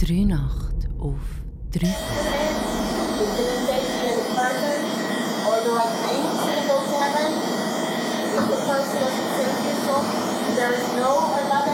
Nacht auf Dreifach. Or do I think to go to heaven? If the person doesn't save yourself, there is no another